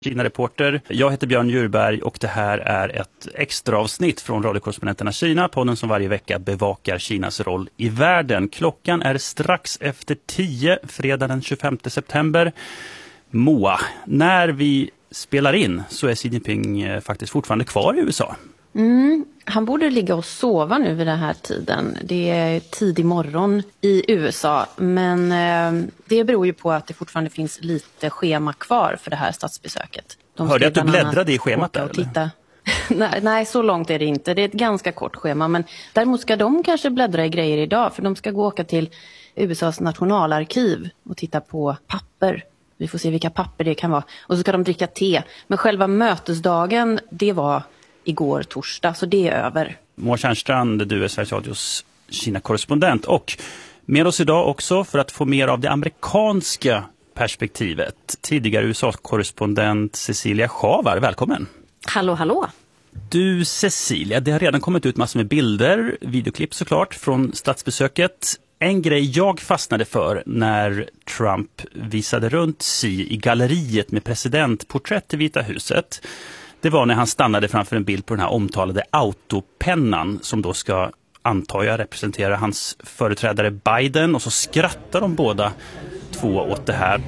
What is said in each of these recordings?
Kina-reporter. Jag heter Björn Djurberg och det här är ett extra avsnitt från Radiokorrespondenterna Kina, podden som varje vecka bevakar Kinas roll i världen. Klockan är strax efter 10, fredag den 25 september. Moa, när vi spelar in så är Xi Jinping faktiskt fortfarande kvar i USA. Han borde ligga och sova nu vid den här tiden. Det är tidig morgon i USA. Men det beror ju på att det fortfarande finns lite schema kvar för det här statsbesöket. Hörde att du bläddrade i schemat där? Titta. Nej, så långt är det inte. Det är ett ganska kort schema. Men däremot ska de kanske bläddra i grejer idag. För de ska gå och åka till USAs nationalarkiv och titta på papper. Vi får se vilka papper det kan vara. Och så ska de dricka te. Men själva mötesdagen, det var igår torsdag, så det är över. Moa Tjärnstrand, du är Sveriges Radios Kina-korrespondent och med oss idag också för att få mer av det amerikanska perspektivet. Tidigare USA-korrespondent Cecilia Schavar, välkommen. Hallå, hallå. Du Cecilia, det har redan kommit ut massor med bilder, videoklipp såklart, från statsbesöket. En grej jag fastnade för när Trump visade runt Xi i galleriet med presidentporträtt i Vita huset, det var när han stannade framför en bild på den här omtalade autopennan som då ska, antar jag, representera hans företrädare Biden, och så skrattar de båda två åt det här.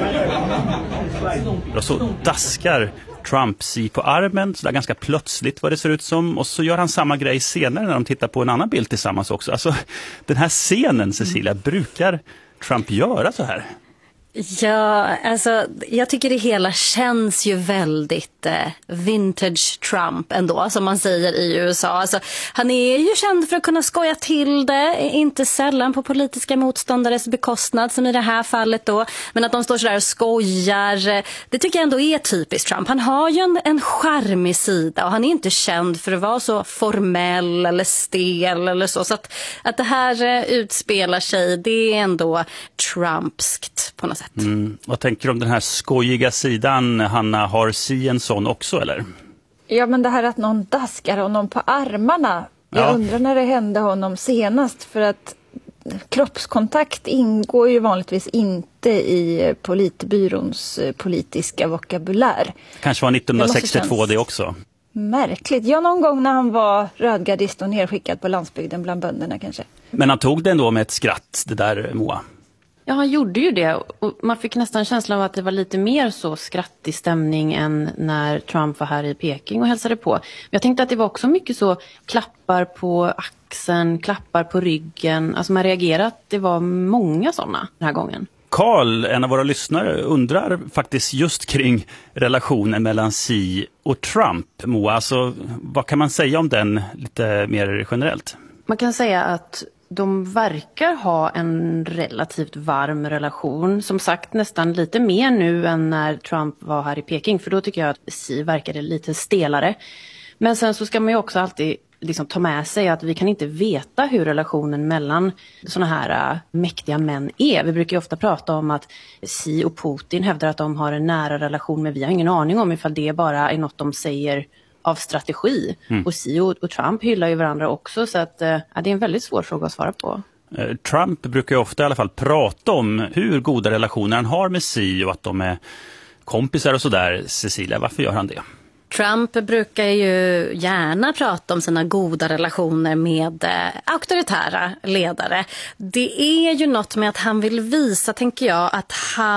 Och så daskar Trump Xi på armen, så där ganska plötsligt vad det ser ut som, och så gör han samma grej senare när de tittar på en annan bild tillsammans också. Alltså den här scenen, Cecilia, brukar Trump göra så här? Ja, alltså jag tycker det hela känns ju väldigt vintage Trump ändå, som man säger i USA. Alltså, han är ju känd för att kunna skoja till det, inte sällan på politiska motståndares bekostnad, som i det här fallet då. Men att de står så där och skojar, det tycker jag ändå är typiskt Trump. Han har ju en charmig sida och han är inte känd för att vara så formell eller stel eller så. Så att det här utspelar sig, det är ändå Trumpskt på något sätt. Vad tänker du om den här skojiga sidan, Hanna? Har Xi en sån också, eller? Ja, men det här att någon daskar honom på armarna. Jag undrar när det hände honom senast, för att kroppskontakt ingår ju vanligtvis inte i politbyråns politiska vokabulär. Kanske var 1962 det också. Märkligt. Ja, någon gång när han var rödgardist och nerskickad på landsbygden bland bönderna kanske. Men han tog det ändå med ett skratt, det där, Moa. Ja, han gjorde ju det, och man fick nästan känslan av att det var lite mer så skrattig stämning än när Trump var här i Peking och hälsade på. Men jag tänkte att det var också mycket så klappar på axeln, klappar på ryggen. Alltså man reagerade att det var många sådana den här gången. Carl, en av våra lyssnare, undrar faktiskt just kring relationen mellan Xi och Trump. Moa, alltså, vad kan man säga om den lite mer generellt? Man kan säga att de verkar ha en relativt varm relation. Som sagt, nästan lite mer nu än när Trump var här i Peking. För då tycker jag att Xi verkade lite stelare. Men sen så ska man ju också alltid liksom ta med sig att vi kan inte veta hur relationen mellan såna här mäktiga män är. Vi brukar ju ofta prata om att Xi och Putin hävdar att de har en nära relation, men vi har ingen aning om ifall det bara är något de säger av strategi. Och Xi och Trump hyllar ju varandra också, så att det är en väldigt svår fråga att svara på. Trump brukar ju ofta i alla fall prata om hur goda relationer han har med Xi och att de är kompisar och sådär. Cecilia, varför gör han det? Trump brukar ju gärna prata om sina goda relationer med auktoritära ledare. Det är ju något med att han vill visa, tänker jag, att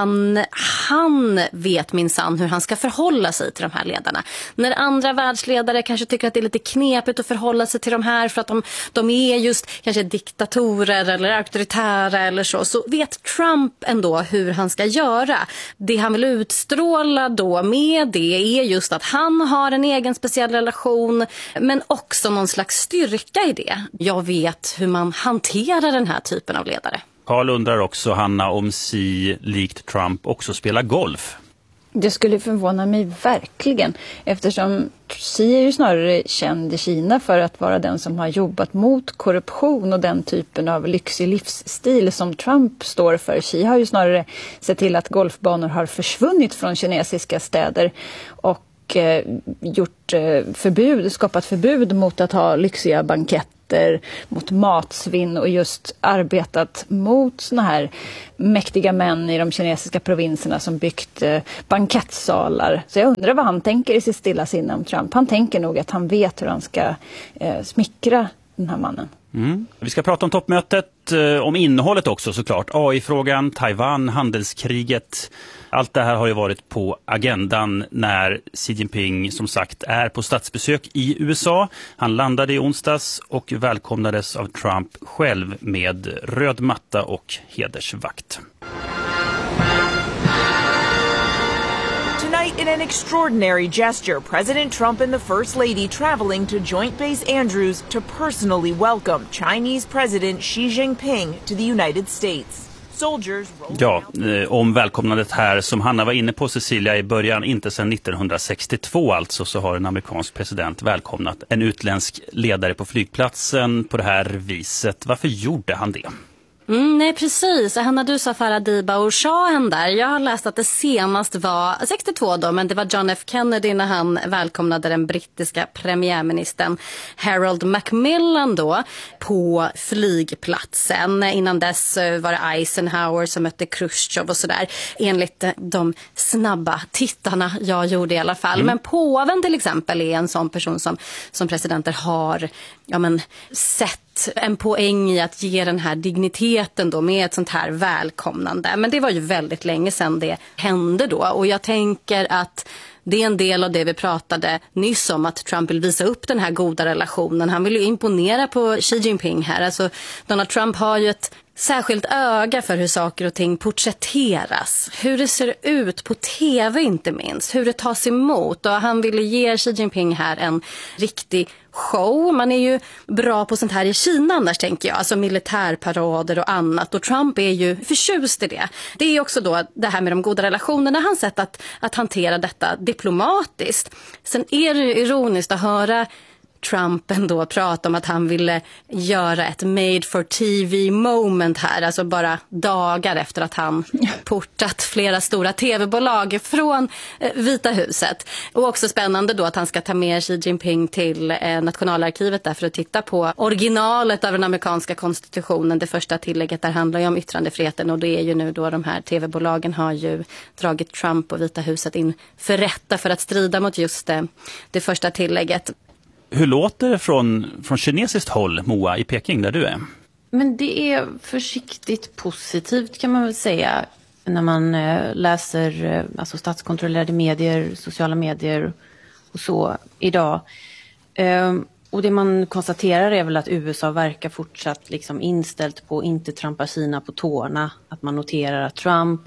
han vet minsann hur han ska förhålla sig till de här ledarna. När andra världsledare kanske tycker att det är lite knepigt att förhålla sig till de här för att de är just kanske diktatorer eller auktoritära eller så vet Trump ändå hur han ska göra. Det han vill utstråla då med det är just att han har en egen speciell relation, men också någon slags styrka i det. Jag vet hur man hanterar den här typen av ledare. Carl undrar också, Hanna, om Xi likt Trump också spelar golf. Det skulle förvåna mig verkligen, eftersom Xi är ju snarare känd i Kina för att vara den som har jobbat mot korruption och den typen av lyxig livsstil som Trump står för. Xi har ju snarare sett till att golfbanor har försvunnit från kinesiska städer och skapat förbud mot att ha lyxiga banketter skatter, mot matsvinn och just arbetat mot såna här mäktiga män i de kinesiska provinserna som byggt bankettsalar. Så jag undrar vad han tänker i sitt stilla sinne om Trump. Han tänker nog att han vet hur han ska smickra den här mannen. Vi ska prata om toppmötet, om innehållet också såklart. AI-frågan, Taiwan, handelskriget. Allt det här har ju varit på agendan när Xi Jinping som sagt är på statsbesök i USA. Han landade i onsdags och välkomnades av Trump själv med röd matta och hedersvakt. Tonight, in an extraordinary gesture, President Trump and the First Lady traveling to Joint Base Andrews to personally welcome Chinese President Xi Jinping to the United States. Ja, om välkomnandet här som Hanna var inne på, Cecilia, i början, inte sedan 1962 alltså, så har en amerikansk president välkomnat en utländsk ledare på flygplatsen på det här viset. Varför gjorde han det? Nej, precis. Hanna, du sa Farah Diba och Shahen där. Jag har läst att det senast var 62 då, men det var John F. Kennedy när han välkomnade den brittiska premiärministern Harold Macmillan då på flygplatsen. Innan dess var det Eisenhower som mötte Khrushchev och sådär. Enligt de snabba tittarna jag gjorde i alla fall. Men påven till exempel är en sån person som presidenter har sett en poäng i att ge den här digniteten då med ett sånt här välkomnande. Men det var ju väldigt länge sedan det hände då. Och jag tänker att det är en del av det vi pratade nyss om, att Trump vill visa upp den här goda relationen. Han vill ju imponera på Xi Jinping här. Alltså, Donald Trump har ju ett särskilt öga för hur saker och ting porträtteras. Hur det ser ut på tv inte minst. Hur det tas emot. Och han ville ge Xi Jinping här en riktig show. Man är ju bra på sånt här i Kina annars, tänker jag. Alltså militärparader och annat. Och Trump är ju förtjust i det. Det är också då det här med de goda relationerna. Hans sätt att hantera detta diplomatiskt. Sen är det ju ironiskt att höra Trump ändå prata om att han ville göra ett made for TV moment här, alltså bara dagar efter att han portat flera stora tv-bolag från Vita huset. Och också spännande då att han ska ta med Xi Jinping till nationalarkivet där för att titta på originalet av den amerikanska konstitutionen. Det första tillägget där handlar ju om yttrandefriheten, och det är ju nu då de här tv-bolagen har ju dragit Trump och Vita huset in för rätta för att strida mot just det första tillägget. Hur låter det från kinesiskt håll, Moa, i Peking där du är? Men det är försiktigt positivt kan man väl säga när man läser alltså statskontrollerade medier, sociala medier och så idag. Och det man konstaterar är väl att USA verkar fortsatt liksom inställt på att inte trampa Kina på tårna. Att man noterar att Trump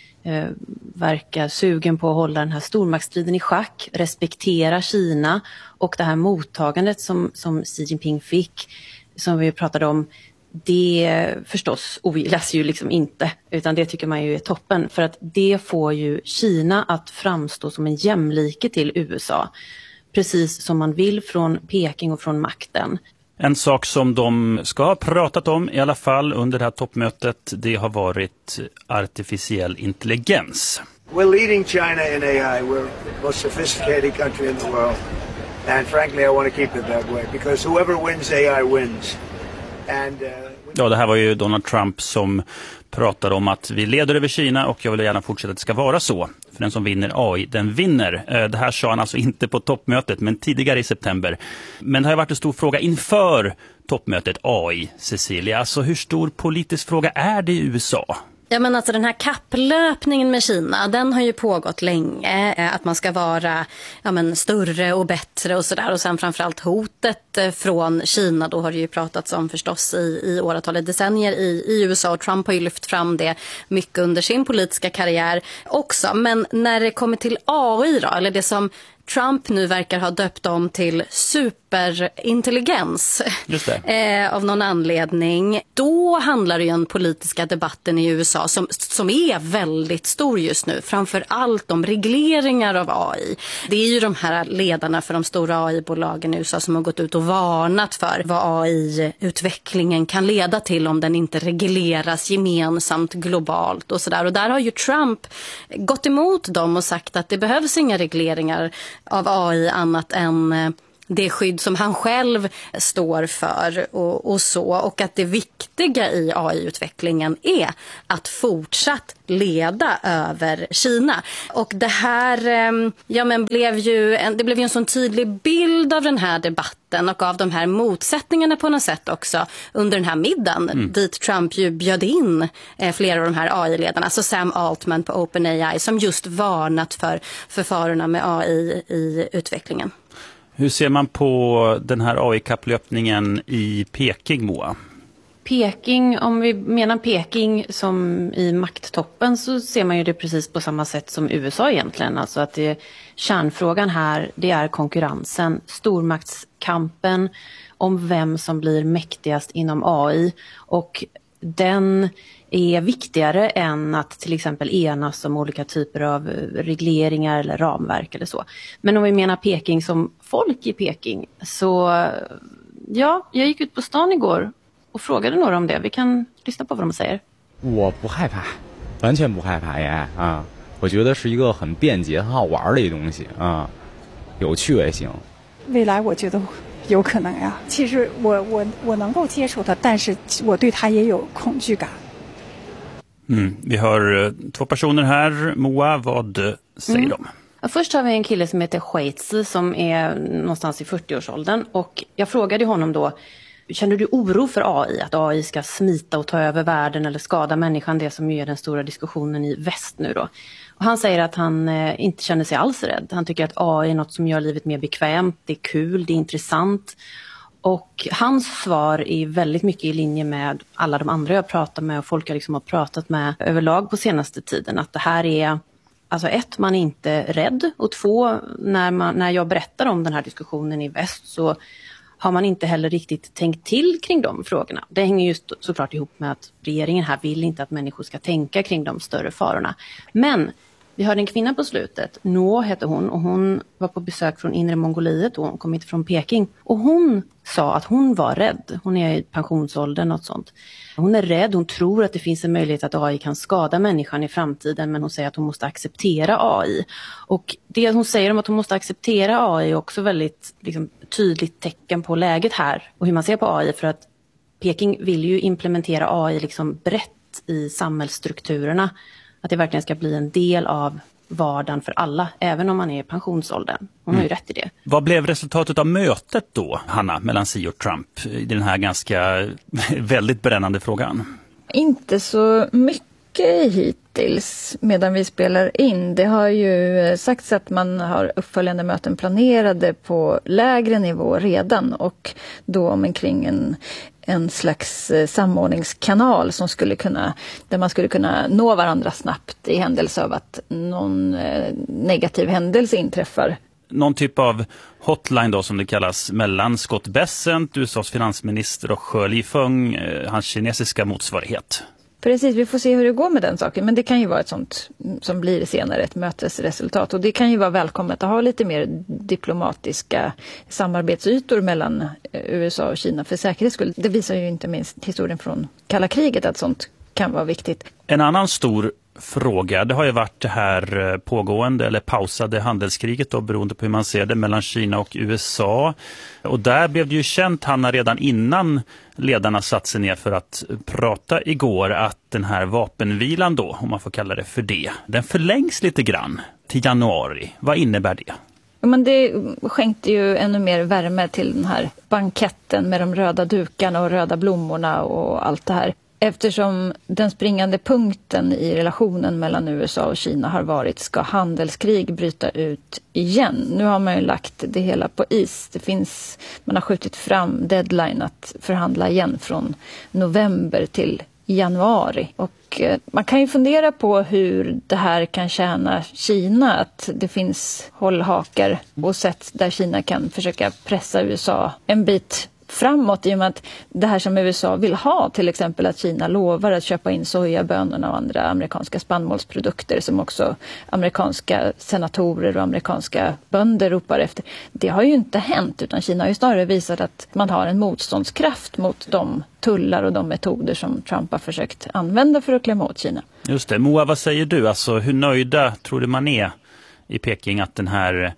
verkar sugen på att hålla den här stormaktsstriden i schack, respektera Kina, och det här mottagandet som Xi Jinping fick, som vi pratade om, det förstås ogillas ju liksom inte, utan det tycker man ju är toppen, för att det får ju Kina att framstå som en jämlike till USA, precis som man vill från Peking och från makten. En sak som de ska ha pratat om i alla fall under det här toppmötet, det har varit artificiell intelligens. We're leading China in AI. We're the most sophisticated country in the world. And frankly, I want to keep it that way because whoever wins AI wins. Ja, det här var ju Donald Trump som pratade om att vi leder över Kina och jag vill gärna fortsätta att det ska vara så. För den som vinner AI, den vinner. Det här sa han alltså inte på toppmötet, men tidigare i september. Men det har varit en stor fråga inför toppmötet AI, Cecilia. Alltså hur stor politisk fråga är det i USA? Ja, men alltså den här kapplöpningen med Kina, den har ju pågått länge. Att man ska vara större och bättre och sådär. Och sen framförallt hotet från Kina, då har det ju pratats om förstås i åratalet decennier i USA. Och Trump har ju lyft fram det mycket under sin politiska karriär också. Men när det kommer till AI då, eller det som Trump nu verkar ha döpt om till superintelligens av någon anledning. Då handlar det ju om politiska debatten i USA som är väldigt stor just nu. Framför allt om regleringar av AI. Det är ju de här ledarna för de stora AI-bolagen i USA som har gått ut och varnat för vad AI-utvecklingen kan leda till om den inte regleras gemensamt globalt och sådär. Och där har ju Trump gått emot dem och sagt att det behövs inga regleringar av AI annat än det skydd som han själv står för och så. Och att det viktiga i AI-utvecklingen är att fortsatt leda över Kina. Och det här blev ju en sån tydlig bild av den här debatten och av de här motsättningarna på något sätt också under den här middagen dit Trump ju bjöd in flera av de här AI-ledarna, alltså Sam Altman på OpenAI som just varnat för farorna med AI i utvecklingen. Hur ser man på den här AI-kapplöpningen i Peking, Moa? Peking, om vi menar Peking som i makttoppen så ser man ju det precis på samma sätt som USA egentligen. Alltså att kärnfrågan här, det är konkurrensen, stormaktskampen om vem som blir mäktigast inom AI. Och den är viktigare än att till exempel enas om olika typer av regleringar eller ramverk eller så. Men om vi menar Peking som folk i Peking så ja, jag gick ut på stan igår och frågade några om det. Vi kan lyssna på vad de säger. 我不害怕，完全不害怕呀啊！我觉得是一个很便捷、很好玩的一东西啊，有趣味性。 未来我觉得有可能呀。其实我能够接受它，但是我对它也有恐惧感。 Vi har två personer här. Moa, vad säger de? Först har vi en kille som heter Schweitzer som är någonstans i 40-årsåldern. Och jag frågade honom då, känner du oro för AI? Att AI ska smita och ta över världen eller skada människan? Det som är den stora diskussionen i väst nu då. Och han säger att han inte känner sig alls rädd. Han tycker att AI är något som gör livet mer bekvämt. Det är kul, det är intressant. Och hans svar är väldigt mycket i linje med alla de andra jag pratar med och folk jag liksom har pratat med överlag på senaste tiden. Att det här är, alltså ett, man är inte rädd och två, när jag berättar om den här diskussionen i väst så har man inte heller riktigt tänkt till kring de frågorna. Det hänger just såklart ihop med att regeringen här vill inte att människor ska tänka kring de större farorna. Men vi hörde en kvinna på slutet, No hette hon, och hon var på besök från Inre Mongoliet och hon kom inte från Peking. Och hon sa att hon var rädd. Hon är i pensionsåldern, något sånt. Hon är rädd, hon tror att det finns en möjlighet att AI kan skada människan i framtiden, men hon säger att hon måste acceptera AI. Och det hon säger om att hon måste acceptera AI är också väldigt tydligt tecken på läget här och hur man ser på AI, för att Peking vill ju implementera AI brett i samhällsstrukturerna. Att det verkligen ska bli en del av vardagen för alla, även om man är i pensionsåldern. Hon har ju rätt i det. Vad blev resultatet av mötet då, Hanna, mellan Xi och Trump i den här ganska väldigt brännande frågan? Inte så mycket hittills medan vi spelar in. Det har ju sagts att man har uppföljande möten planerade på lägre nivå redan och då omkring en slags samordningskanal som där man skulle kunna nå varandra snabbt i händelse av att någon negativ händelse inträffar. Någon typ av hotline då som det kallas mellan Scott Bessent, USAs finansminister, och He Lifeng, hans kinesiska motsvarighet. Precis, vi får se hur det går med den saken. Men det kan ju vara ett sånt som blir senare ett mötesresultat. Och det kan ju vara välkommet att ha lite mer diplomatiska samarbetsytor mellan USA och Kina för säkerhets skull. Det visar ju inte minst historien från kalla kriget att sånt kan vara viktigt. En annan stor fråga, det har ju varit det här pågående eller pausade handelskriget då, beroende på hur man ser det, mellan Kina och USA. Och där blev det ju känt, Hanna, redan innan ledarna satt sig ner för att prata igår, att den här vapenvilan då, om man får kalla det för det, den förlängs lite grann till januari. Vad innebär det? Men det skänkte ju ännu mer värme till den här banketten med de röda dukarna och röda blommorna och allt det här. Eftersom den springande punkten i relationen mellan USA och Kina har varit, ska handelskrig bryta ut igen? Nu har man ju lagt det hela på is. Man har skjutit fram deadline att förhandla igen från november till januari. Och man kan ju fundera på hur det här kan tjäna Kina, att det finns hållhakar och sätt där Kina kan försöka pressa USA en bit framåt, i och med att det här som USA vill ha, till exempel att Kina lovar att köpa in sojabönorna och andra amerikanska spannmålsprodukter som också amerikanska senatorer och amerikanska bönder ropar efter. Det har ju inte hänt, utan Kina har ju snarare visat att man har en motståndskraft mot de tullar och de metoder som Trump har försökt använda för att klämma åt Kina. Just det. Moa, vad säger du? Alltså, hur nöjda tror du man är i Peking att den här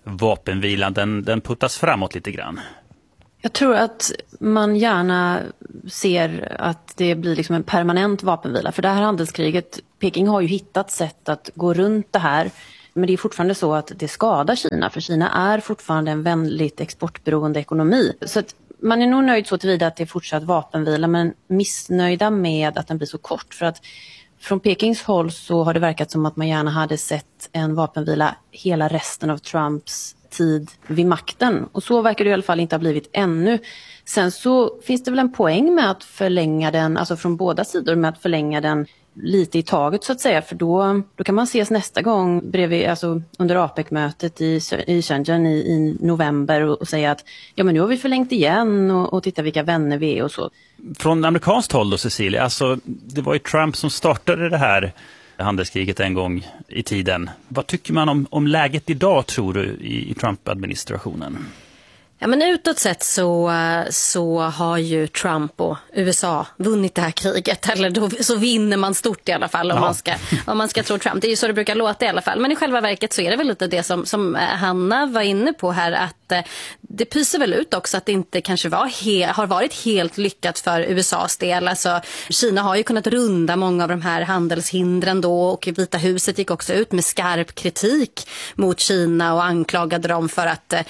vapenvilan, den puttas framåt lite grann? Jag tror att man gärna ser att det blir liksom en permanent vapenvila. För det här handelskriget, Peking har ju hittat sätt att gå runt det här. Men det är fortfarande så att det skadar Kina. För Kina är fortfarande en väldigt exportberoende ekonomi. Så att man är nog nöjd så tillvida att det är fortsatt vapenvila. Men missnöjda med att den blir så kort. För att från Pekings håll så har det verkat som att man gärna hade sett en vapenvila hela resten av Trumps tid vid makten. Och så verkar det i alla fall inte ha blivit ännu. Sen så finns det väl en poäng med att förlänga den, alltså från båda sidor, med att förlänga den lite i taget så att säga. För då kan man ses nästa gång bredvid, alltså under APEC-mötet i Shenzhen i november och säga att ja, men nu har vi förlängt igen och titta vilka vänner vi är och så. Från amerikanskt håll då, Cecilia, alltså det var ju Trump som startade det här handelskriget en gång i tiden. Vad tycker man om läget idag, tror du, i Trump-administrationen? Ja, men utåt sett så har ju Trump och USA vunnit det här kriget. Eller då, så vinner man stort i alla fall om man ska tro Trump. Det är ju så det brukar låta i alla fall. Men i själva verket så är det väl lite det som Hanna var inne på här. Att det pyser väl ut också att det inte kanske har varit helt lyckat för USAs del. Alltså, Kina har ju kunnat runda många av de här handelshindren då. Och Vita huset gick också ut med skarp kritik mot Kina och anklagade dem för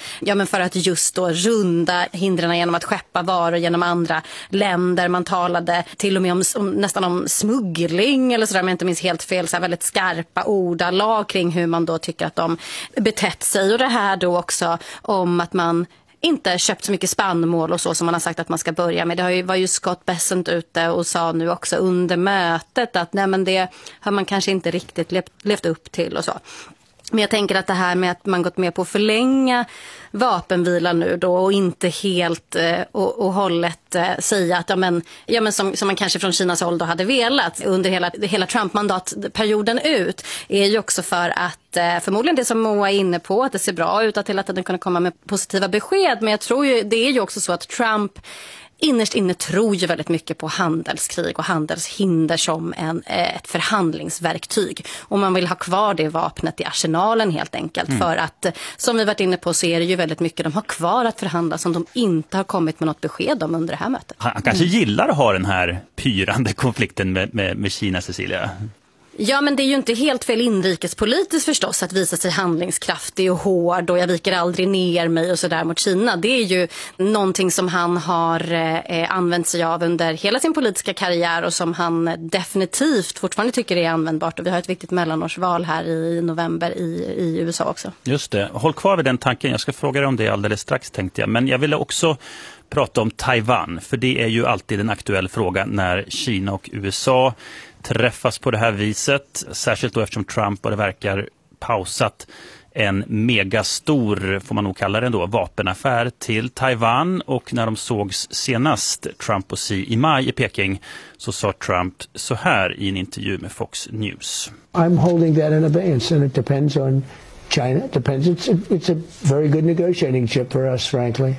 att just då runda hindren genom att skeppa varor genom andra länder. Man talade till och med nästan om smuggling eller sådär, men inte minst helt fel, så här väldigt skarpa ordalag kring hur man då tycker att de betett sig. Och det här då också om att man inte köpt så mycket spannmål och så som man har sagt att man ska börja med. Det var ju Scott Bessent ute och sa nu också under mötet att nej, men det har man kanske inte riktigt levt upp till och så. Men jag tänker att det här med att man gått med på att förlänga vapenvila nu då och inte helt och hållet säga att ja men som man kanske från Kinas håll då hade velat under hela Trump-mandatperioden ut, är ju också för att förmodligen det som Moa är inne på, att det ser bra ut, att hela tiden kunna komma med positiva besked. Men jag tror ju, det är ju också så att Trump innerst inne tror ju väldigt mycket på handelskrig och handelshinder som ett förhandlingsverktyg. Och man vill ha kvar det vapnet i arsenalen helt enkelt. För att, som vi varit inne på, så är det ju väldigt mycket de har kvar att förhandla som de inte har kommit med något besked om under det här mötet. Han kanske gillar att ha den här pyrande konflikten med Kina, Cecilia. Ja, men det är ju inte helt fel inrikespolitiskt förstås att visa sig handlingskraftig och hård och jag viker aldrig ner mig och sådär mot Kina. Det är ju någonting som han har använt sig av under hela sin politiska karriär och som han definitivt fortfarande tycker är användbart. Och vi har ett viktigt mellanårsval här i november i USA också. Just det. Håll kvar vid den tanken. Jag ska fråga dig om det alldeles strax, tänkte jag. Men jag ville också prata om Taiwan, för det är ju alltid en aktuell fråga när Kina och USA träffas på det här viset, särskilt då eftersom Trump, vad det verkar, pausat en megastor, får man nog kalla det ändå, vapenaffär till Taiwan. Och när de sågs senast, Trump och Xi, i maj i Peking, så sa Trump så här i en intervju med Fox News. I'm holding that in abeyance and it depends on China. It depends. It's a very good negotiating chip for us, frankly.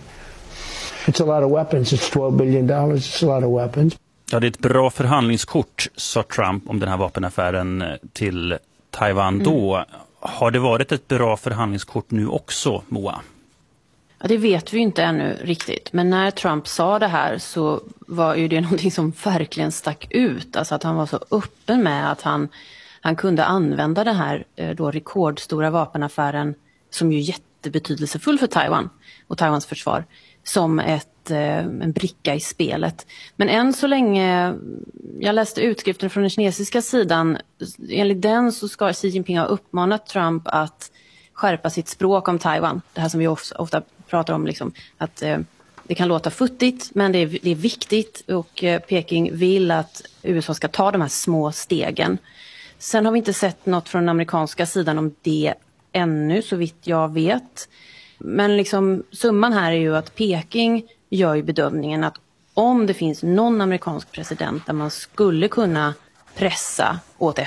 It's a lot of weapons. It's $12 billion. It's a lot of weapons. Ja, det är ett bra förhandlingskort, sa Trump om den här vapenaffären till Taiwan då. Har det varit ett bra förhandlingskort nu också, Moa? Ja, det vet vi inte ännu riktigt. Men när Trump sa det här så var ju det någonting som verkligen stack ut. Alltså att han var så öppen med att han kunde använda den här då rekordstora vapenaffären, som ju är jättebetydelsefull för Taiwan och Taiwans försvar, som en bricka i spelet. Men än så länge, jag läste utskriften från den kinesiska sidan, enligt den så ska Xi Jinping ha uppmanat Trump att skärpa sitt språk om Taiwan. Det här som vi ofta pratar om, liksom, att det kan låta futtigt, men det är viktigt, och Peking vill att USA ska ta de här små stegen. Sen har vi inte sett något från den amerikanska sidan om det ännu, så vitt jag vet. Men liksom, summan här är ju att Peking gör ju bedömningen att om det finns någon amerikansk president där man skulle kunna pressa åt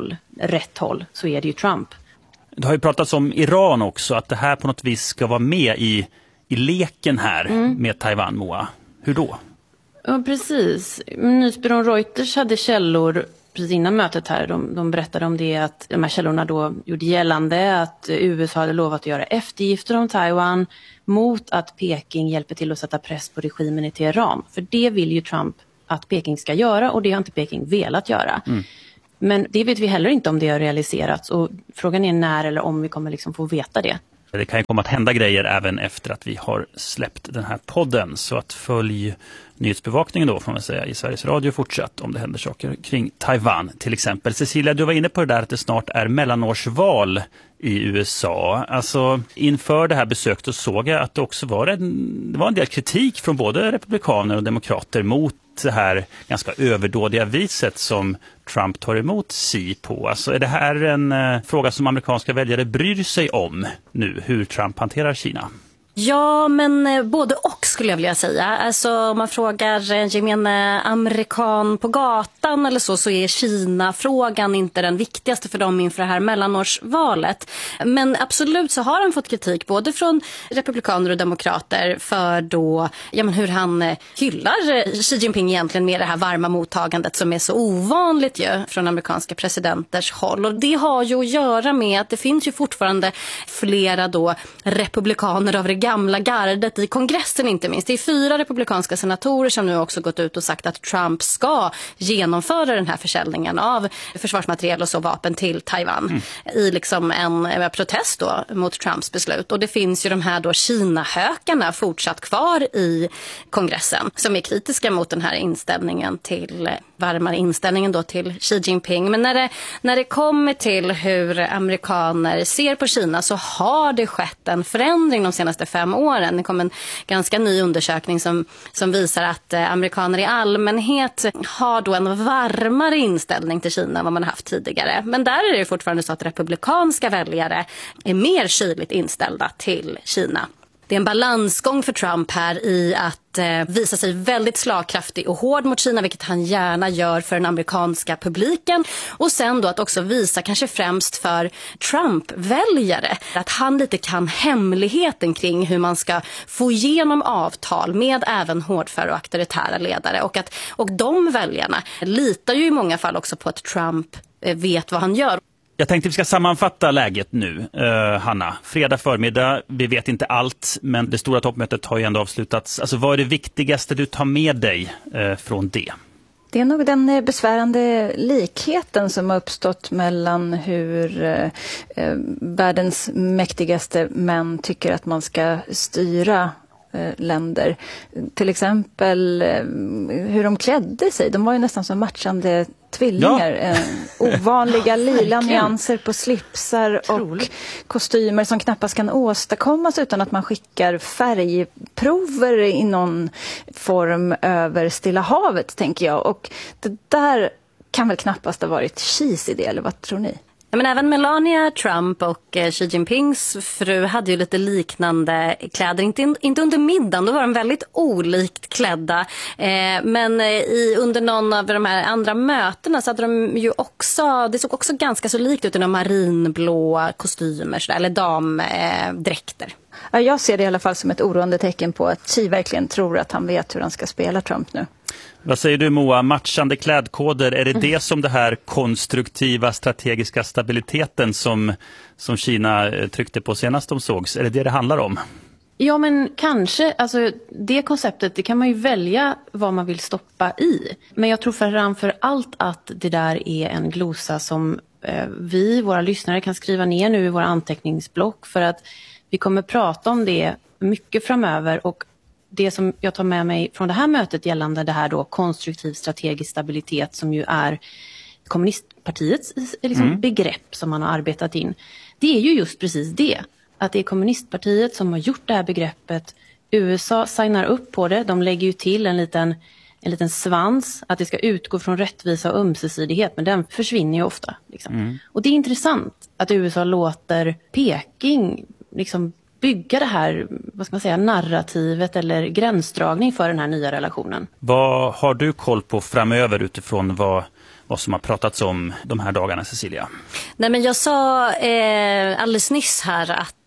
rätt håll, så är det ju Trump. Det har ju pratats om Iran också, att det här på något vis ska vara med i leken här med Taiwan, Moa. Hur då? Ja, precis. Nyhetsbyrån Reuters hade källor precis innan mötet här, de berättade om det, att de här källorna då gjorde gällande att USA hade lovat att göra eftergifter om Taiwan mot att Peking hjälper till att sätta press på regimen i Teheran. För det vill ju Trump att Peking ska göra, och det har inte Peking velat göra. Men det vet vi heller inte om det har realiserats, och frågan är när eller om vi kommer liksom få veta det. Det kan ju komma att hända grejer även efter att vi har släppt den här podden. Så att följ nyhetsbevakningen då, får man säga, i Sveriges Radio fortsatt om det händer saker kring Taiwan till exempel. Cecilia, du var inne på det där att det snart är mellanårsval i USA. Alltså inför det här besöket såg jag att det också var en del kritik från både republikaner och demokrater mot det här ganska överdådiga viset som Trump tar emot Xi på. Alltså är det här en fråga som amerikanska väljare bryr sig om nu, hur Trump hanterar Kina? Ja, men både och skulle jag vilja säga. Alltså om man frågar en gemene amerikan på gatan eller så är Kina-frågan inte den viktigaste för dem inför det här mellanårsvalet. Men absolut så har han fått kritik både från republikaner och demokrater för då, hur han hyllar Xi Jinping egentligen med det här varma mottagandet som är så ovanligt ju från amerikanska presidenters håll. Och det har ju att göra med att det finns ju fortfarande flera då republikaner av det gamla gardet i kongressen inte minst. Det är 4 republikanska senatorer som nu också gått ut och sagt att Trump ska genomföra den här försäljningen av försvarsmateriel och så vapen till Taiwan i liksom en protest då mot Trumps beslut. Och det finns ju de här då Kina-hökarna fortsatt kvar i kongressen som är kritiska mot den här inställningen till varmare inställningen då till Xi Jinping. Men när det kommer till hur amerikaner ser på Kina så har det skett en förändring de senaste 5 åren. Det kom en ganska ny undersökning som visar att amerikaner i allmänhet har då en varmare inställning till Kina än vad man har haft tidigare. Men där är det fortfarande så att republikanska väljare är mer kyligt inställda till Kina. Det är en balansgång för Trump här i att visa sig väldigt slagkraftig och hård mot Kina, vilket han gärna gör för den amerikanska publiken. Och sen då att också visa kanske främst för Trump-väljare att han lite kan hemligheten kring hur man ska få igenom avtal med även hårdföra och auktoritära ledare. Och de väljarna litar ju i många fall också på att Trump vet vad han gör. Jag tänkte vi ska sammanfatta läget nu, Hanna. Fredag förmiddag, vi vet inte allt, men det stora toppmötet har ju ändå avslutats. Alltså vad är det viktigaste du tar med dig från det? Det är nog den besvärande likheten som har uppstått mellan hur världens mäktigaste män tycker att man ska styra länder. Till exempel hur de klädde sig. De var ju nästan som matchande tvillingar. Ja. Ovanliga lila nyanser på slipsar och kostymer som knappast kan åstadkommas utan att man skickar färgprover i någon form över Stilla havet, tänker jag. Och det där kan väl knappast ha varit Xis idé, eller vad tror ni? Men även Melania Trump och Xi Jinpings fru hade ju lite liknande kläder. Inte under middagen, då var de väldigt olikt klädda. Men under någon av de här andra mötena så hade de ju också, det såg också ganska så likt ut i de marinblå kostymer sådär, eller damdräkter. Jag ser det i alla fall som ett oroande tecken på att Xi verkligen tror att han vet hur han ska spela Trump nu. Vad säger du, Moa? Matchande klädkoder, är det som det här konstruktiva strategiska stabiliteten som Kina tryckte på senast de sågs? Är det det handlar om? Ja, men kanske. Alltså, det konceptet, det kan man ju välja vad man vill stoppa i. Men jag tror framför allt att det där är en glosa som vi, våra lyssnare, kan skriva ner nu i våra anteckningsblock. För att vi kommer prata om det mycket framöver, och det som jag tar med mig från det här mötet gällande det här då konstruktiv strategisk stabilitet, som ju är kommunistpartiets begrepp som man har arbetat in. Det är ju just precis det. Att det är kommunistpartiet som har gjort det här begreppet. USA signar upp på det. De lägger ju till en liten svans. Att det ska utgå från rättvisa och ömsesidighet. Men den försvinner ju ofta. Liksom. Och det är intressant att USA låter Peking bygga det här, vad ska man säga, narrativet eller gränsdragning för den här nya relationen. Vad har du koll på framöver utifrån vad som har pratats om de här dagarna, Cecilia? Nej, men jag sa alldeles nyss här att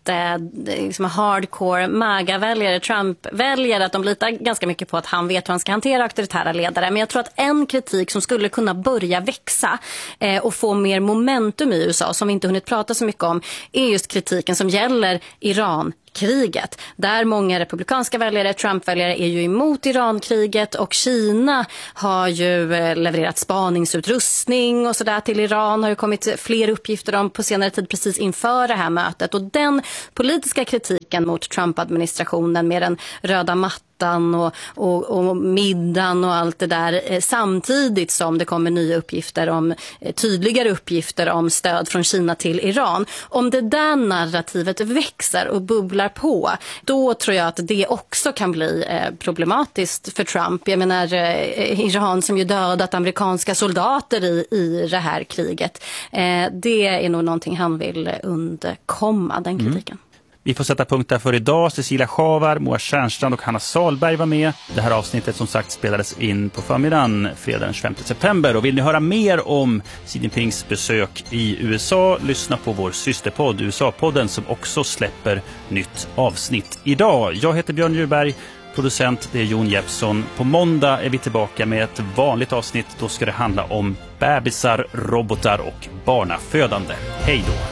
liksom hardcore MAGA-väljare, Trump-väljare, att de litar ganska mycket på att han vet hur han ska hantera auktoritära ledare. Men jag tror att en kritik som skulle kunna börja växa och få mer momentum i USA, som vi inte hunnit prata så mycket om, är just kritiken som gäller Iran-kriget. Där många republikanska väljare, Trump-väljare, är ju emot Iran-kriget, och Kina har ju levererat spaningsutrustning och sådär till Iran, har ju kommit fler uppgifter om på senare tid precis inför det här mötet. Och den politiska kritiken mot Trump-administrationen med den röda mattan och middagen och allt det där, samtidigt som det kommer nya uppgifter om, tydligare uppgifter om stöd från Kina till Iran. Om det där narrativet växer och bubblar på, då tror jag att det också kan bli problematiskt för Trump. Jag menar, Iran som ju dödat amerikanska soldater i det här kriget. Det är nog någonting han vill undkomma, den kritiken. Vi får sätta punkt där för idag. Cecilia Schavar, Moa Tjärnstrand och Hanna Salberg var med. Det här avsnittet som sagt spelades in på förmiddagen fredag den 25 september. Och vill ni höra mer om Xi Jinpings besök i USA, lyssna på vår systerpodd USA-podden som också släpper nytt avsnitt idag. Jag heter Björn Djurberg, producent det är Jon Jeppsson. På måndag är vi tillbaka med ett vanligt avsnitt. Då ska det handla om bebisar, robotar och barnafödande. Hej då!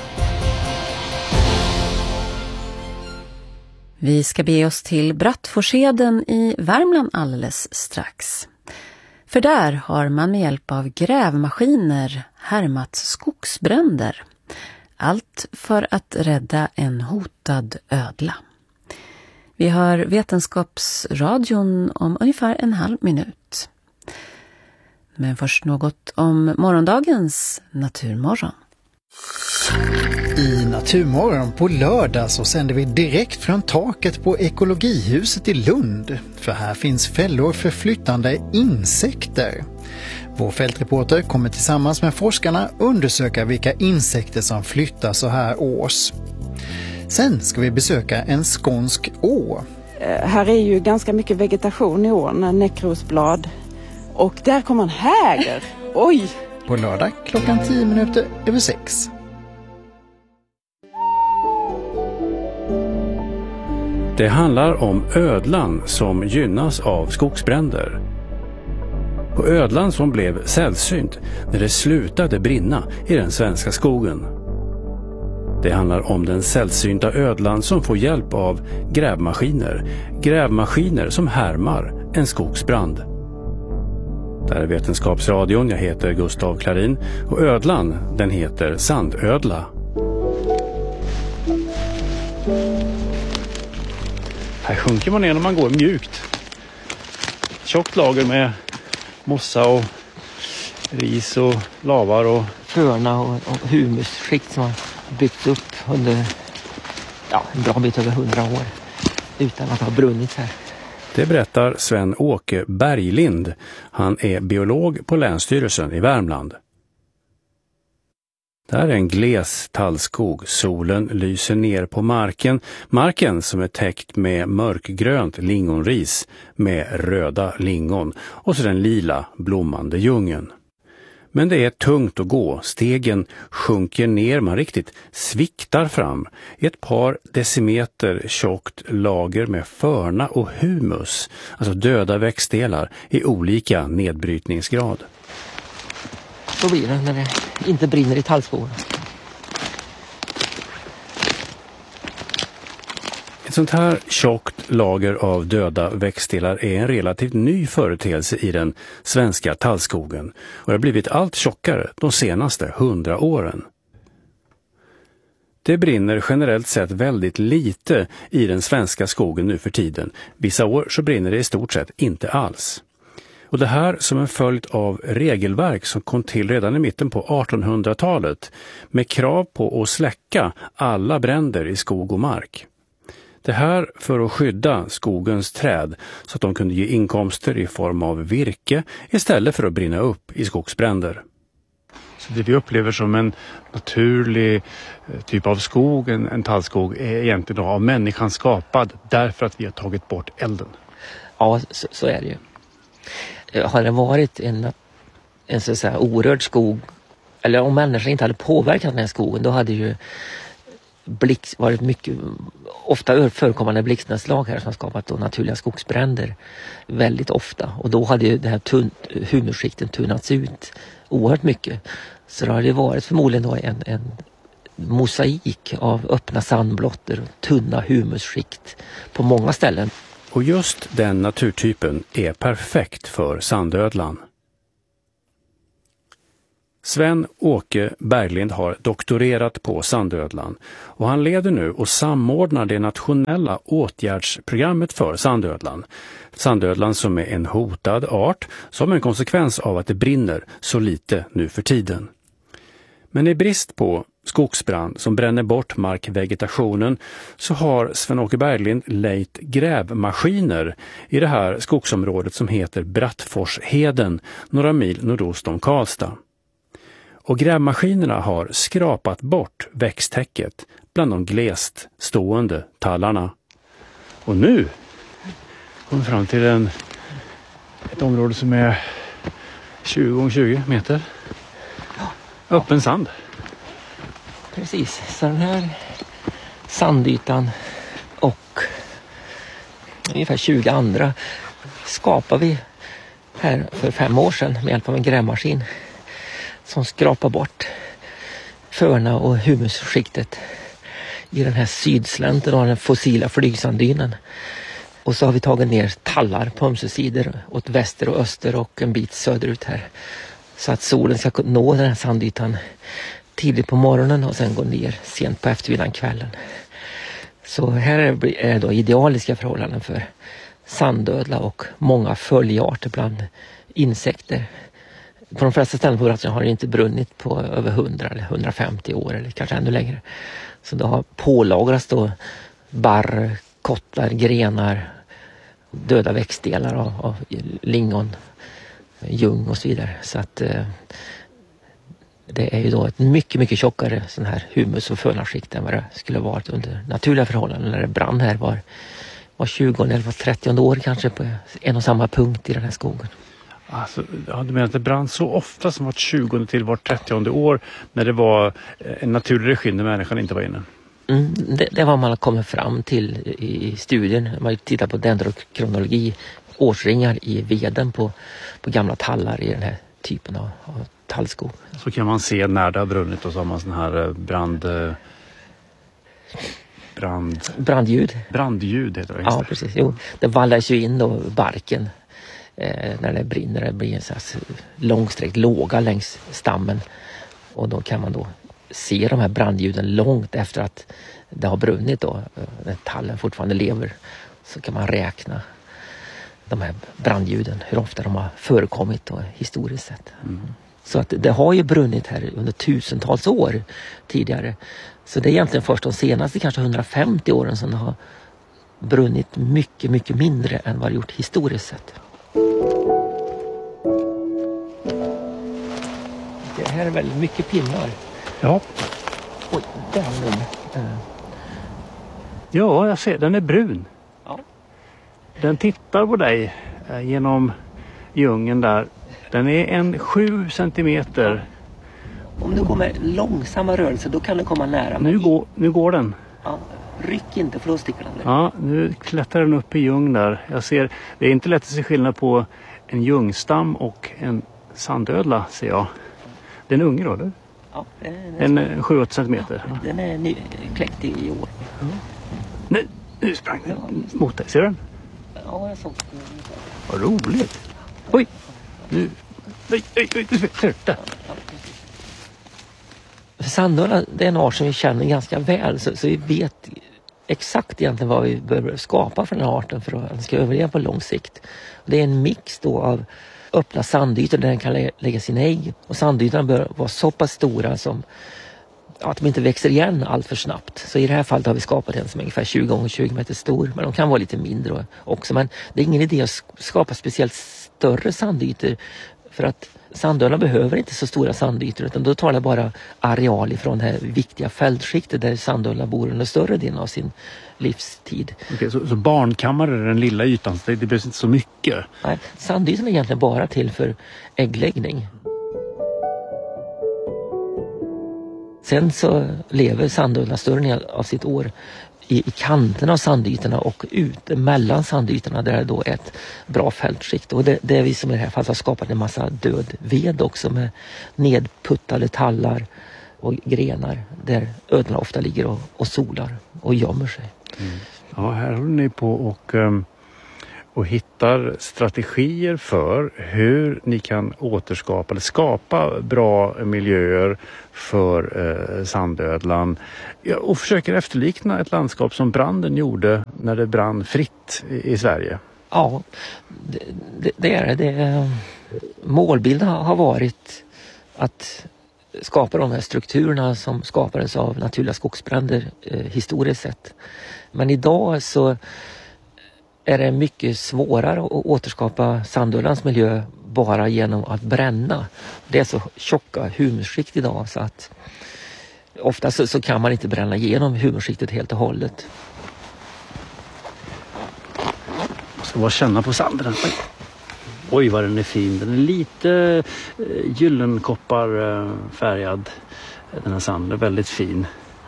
Vi ska be oss till Brattforsheden i Värmland alldeles strax. För där har man med hjälp av grävmaskiner härmat skogsbränder. Allt för att rädda en hotad ödla. Vi hör Vetenskapsradion om ungefär en halv minut. Men först något om morgondagens Naturmorgon. I Naturmorgon på lördag så sänder vi direkt från taket på Ekologihuset i Lund. För här finns fällor för flyttande insekter. Vår fältreporter kommer tillsammans med forskarna undersöka vilka insekter som flyttar så här års. Sen ska vi besöka en skånsk å. Här är ju ganska mycket vegetation i ån, näckrosblad. Och där kommer en häger. Oj! På lördag klockan 6:10. Det handlar om ödlan som gynnas av skogsbränder. Och ödlan som blev sällsynt när det slutade brinna i den svenska skogen. Det handlar om den sällsynta ödlan som får hjälp av grävmaskiner. Grävmaskiner som härmar en skogsbrand. Det här är Vetenskapsradion, jag heter Gustav Klarin och ödlan, den heter sandödla. Här sjunker man ner när man går mjukt. Tjockt lager med mossa och ris och lavar och förna och humusskikt som har byggts upp under en bra bit över 100 år utan att ha brunnit här. Det berättar Sven-Åke Berglind. Han är biolog på Länsstyrelsen i Värmland. Det här är en gles tallskog. Solen lyser ner på marken. Marken som är täckt med mörkgrönt lingonris med röda lingon och så den lila blommande djungeln. Men det är tungt att gå. Stegen sjunker ner, man riktigt sviktar fram i ett par decimeter tjockt lager med förna och humus, alltså döda växtdelar i olika nedbrytningsgrad. Så blir det när det inte brinner i tallskogen. Ett sånt här tjockt lager av döda växtdelar är en relativt ny företeelse i den svenska tallskogen och det har blivit allt tjockare de senaste 100 åren. Det brinner generellt sett väldigt lite i den svenska skogen nu för tiden. Vissa år så brinner det i stort sett inte alls. Och det här som en följd av regelverk som kom till redan i mitten på 1800-talet med krav på att släcka alla bränder i skog och mark. Det här för att skydda skogens träd så att de kunde ge inkomster i form av virke istället för att brinna upp i skogsbränder. Så det vi upplever som en naturlig typ av skog, en tallskog, är egentligen av människan skapad därför att vi har tagit bort elden. Ja, så är det ju. Har det varit en så att säga orörd skog, eller om människan inte hade påverkat den här skogen, då hade ju varit mycket, ofta förekommande blixtnedslag här som har skapat då naturliga skogsbränder väldigt ofta. Och då hade ju det här humusskikten tunnats ut oerhört mycket. Så det hade varit förmodligen då en mosaik av öppna sandblottor och tunna humusskikt på många ställen. Och just den naturtypen är perfekt för sandödlan. Sven-Åke Berglind har doktorerat på sandödlan och han leder nu och samordnar det nationella åtgärdsprogrammet för sandödlan. Sandödlan som är en hotad art som en konsekvens av att det brinner så lite nu för tiden. Men i brist på skogsbrand som bränner bort markvegetationen så har Sven-Åke Berglind lejt grävmaskiner i det här skogsområdet som heter Brattforsheden, några mil nordost om Karlstad. Och grävmaskinerna har skrapat bort växttäcket bland de glest stående tallarna. Och nu kommer vi fram till ett område som är 20x20 meter. Öppen sand. Precis, så den här sandytan och ungefär 20 andra skapar vi här för 5 år sedan med hjälp av en grävmaskin som skrapar bort förna och humusskiktet i den här sydslänten av den fossila flygsandynen. Och så har vi tagit ner tallar på ömse sidor åt väster och öster och en bit söderut här. Så att solen ska nå den här sandytan tidigt på morgonen och sen gå ner sent på eftermiddagen kvällen. Så här är då idealiska förhållanden för sandödla och många följarter bland insekter. På de flesta ställen på Brattforsheden har det inte brunnit på över 100 eller 150 år eller kanske ännu längre. Så det har pålagrats då barr, kottlar, grenar, döda växtdelar av lingon, ljung och så vidare. Så att det är ju då ett mycket, mycket tjockare sån här humus- och följarskikt än vad det skulle varit under naturliga förhållanden. När det brann här var 20 eller var 30 år kanske på en och samma punkt i den här skogen. Alltså, du menar att det brann så ofta som var 20 till var 30 år när det var en naturlig regim när människan inte var inne? Det var man har kommit fram till i studien. Man tittar på dendrokronologi, årsringar i veden på gamla tallar i den här typen av tallskog. Så kan man se när det har brunnit och så har man sån här brandljud heter det. Ja, precis. Jo, det vallas ju in då barken när det brinner. Det blir en sån här långsträckt låga längs stammen och då kan man då se de här brandljuden långt efter att det har brunnit då. När tallen fortfarande lever så kan man räkna de här brandljuden, hur ofta de har förekommit då, historiskt sett. Så att det har ju brunnit här under tusentals år tidigare. Så det är egentligen först de senaste kanske 150 åren som det har brunnit mycket, mycket mindre än vad det gjort historiskt sett. Det här är väldigt mycket pinnar. Ja. Oj, den. Ja, jag ser. Den är brun. Ja. Den tittar på dig genom djungeln där. Den är 7 centimeter. Om du kommer långsamma rörelser då kan du komma nära. Nu går den. Ja, ryck inte för då sticker den. Ja, nu klättrar den upp i djungeln där. Jag ser, det är inte lätt att se skillnad på en ljungstam och en sandödla ser jag. Det är en unge då, eller? Ja, en 7-8 centimeter. Ja, den är kläckt i år. Nu sprang den mot dig. Ser du den? Ja, jag såg. Vad roligt. Oj! Nu. Nej, där. Sandödla, det är en art som vi känner ganska väl. Så vi vet exakt egentligen vad vi behöver skapa för den här arten för att den ska överleva på lång sikt. Och det är en mix då av öppna sandytor där den kan lägga sina ägg. Och sandytorna bör vara så pass stora som att de inte växer igen allt för snabbt. Så i det här fallet har vi skapat en som är ungefär 20x20 meter stor. Men de kan vara lite mindre också. Men det är ingen idé att skapa speciellt större sandytor. För att sandödlan behöver inte så stora sandytor. Utan då talar bara areal ifrån det här viktiga fältskiktet där sandödlan bor under större delen av sin livstid. Okej, så barnkammare är den lilla ytan, det behövs inte så mycket? Nej, sandytan är egentligen bara till för äggläggning. Sen så lever sandödlorna större del av sitt år i kanterna av sandytorna och ute mellan sandytorna där det då är ett bra fältskikt. Och det är vi som i det här fallet har skapat en massa död ved också med nedputtade tallar och grenar där ödlorna ofta ligger och solar och gömmer sig. Mm. Ja, här håller ni på och hittar strategier för hur ni kan återskapa eller skapa bra miljöer för sandödlan och försöker efterlikna ett landskap som branden gjorde när det brann fritt i Sverige. Ja, det är det. Målbilden har varit att skapa de här strukturerna som skapades av naturliga skogsbränder historiskt sett. Men idag så är det mycket svårare att återskapa sandödlans miljö bara genom att bränna. Det är så tjocka humusskikt idag så att ofta så kan man inte bränna igenom humusskiktet helt och hållet. Jag ska bara känna på sanden. Oj vad den är fin. Den är lite gyllenkopparfärgad. Den här sanden är väldigt fin.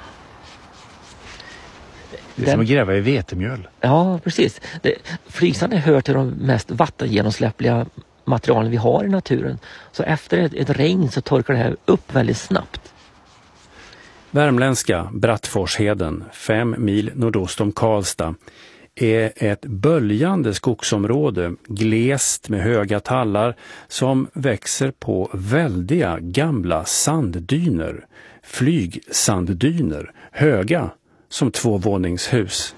Det är som att gräva i vetemjöl. Ja, precis. Flygsand hör till de mest vattengenomsläppliga materialen vi har i naturen. Så efter ett regn så torkar det här upp väldigt snabbt. Värmländska Brattforsheden, 5 mil nordost om Karlstad, är ett böljande skogsområde, glest med höga tallar som växer på väldiga gamla sanddyner, flygsanddyner, höga som 2-våningshus.